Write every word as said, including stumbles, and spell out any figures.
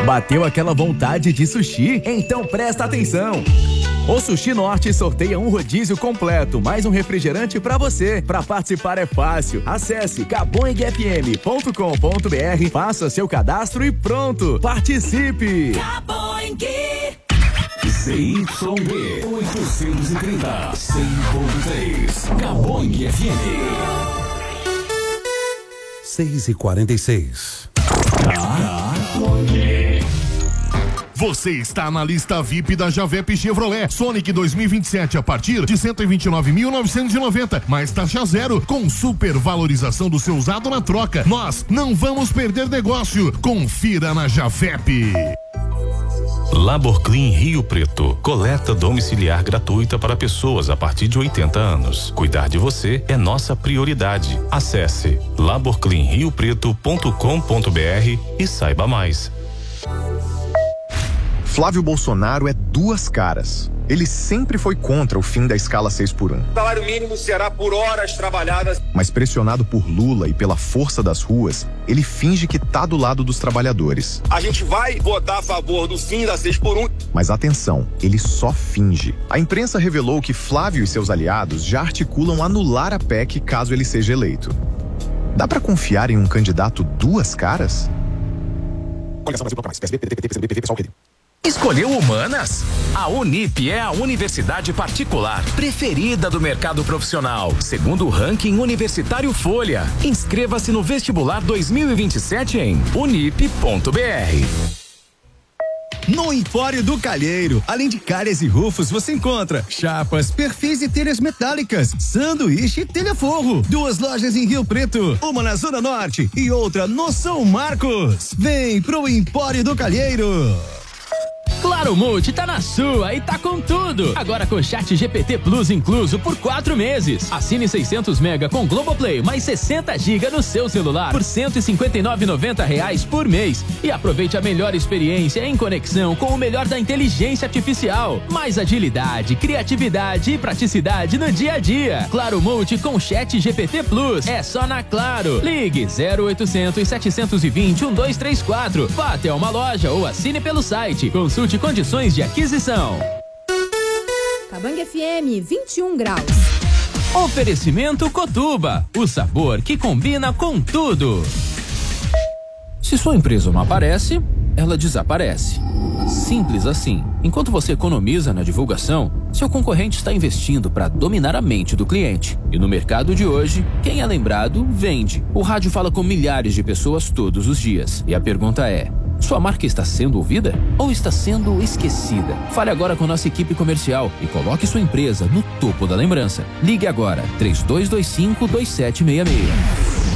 Bateu aquela vontade de sushi? Então presta atenção! O Sushi Norte sorteia um rodízio completo, mais um refrigerante pra você. Pra participar é fácil. Acesse caboing f m ponto com ponto b r, faça seu cadastro e pronto! Participe! Caboing! C Y B oitocentos e trinta, cem ponto três. Caboing F M. seis e quarenta e seis. Você está na lista V I P da Javep Chevrolet Sonic dois mil e vinte e sete a partir de cento e vinte e nove mil novecentos e noventa, mais taxa zero, com super valorização do seu usado na troca. Nós não vamos perder negócio. Confira na Javep. Laborclean Rio Preto, coleta domiciliar gratuita para pessoas a partir de oitenta anos. Cuidar de você é nossa prioridade. Acesse laborclean rio preto ponto com ponto b r e saiba mais. Flávio Bolsonaro é duas caras. Ele sempre foi contra o fim da escala seis por um. O salário mínimo será por horas trabalhadas. Mas pressionado por Lula e pela força das ruas, ele finge que tá do lado dos trabalhadores. A gente vai votar a favor do fim da seis por um. Mas atenção, ele só finge. A imprensa revelou que Flávio e seus aliados já articulam anular a P E C caso ele seja eleito. Dá pra confiar em um candidato duas caras? Escolheu Humanas? A Unip é a universidade particular preferida do mercado profissional, segundo o ranking Universitário Folha. Inscreva-se no vestibular dois mil e vinte e sete em unip ponto b r. No Empório do Calheiro, além de calhas e rufos, você encontra chapas, perfis e telhas metálicas, sanduíche e telha-forro. Duas lojas em Rio Preto, uma na Zona Norte e outra no São Marcos. Vem pro Empório do Calheiro. Claro Multi tá na sua e tá com tudo. Agora com Chat G P T Plus incluso por quatro meses. Assine seiscentos mega com Globoplay mais sessenta giga no seu celular por cento e cinquenta e nove reais e noventa centavos por mês. E aproveite a melhor experiência em conexão com o melhor da inteligência artificial. Mais agilidade, criatividade e praticidade no dia a dia. Claro Multi com Chat G P T Plus. É só na Claro. Ligue zero oitocentos, setecentos e vinte, doze trinta e quatro. Vá até uma loja ou assine pelo site. Consulte condições de aquisição. Cabangue F M, vinte e um graus. Oferecimento Cotuba, o sabor que combina com tudo. Se sua empresa não aparece, ela desaparece. Simples assim. Enquanto você economiza na divulgação, seu concorrente está investindo para dominar a mente do cliente. E no mercado de hoje, quem é lembrado, vende. O rádio fala com milhares de pessoas todos os dias. E a pergunta é: sua marca está sendo ouvida ou está sendo esquecida? Fale agora com nossa equipe comercial e coloque sua empresa no topo da lembrança. Ligue agora, três dois dois cinco, dois sete seis seis.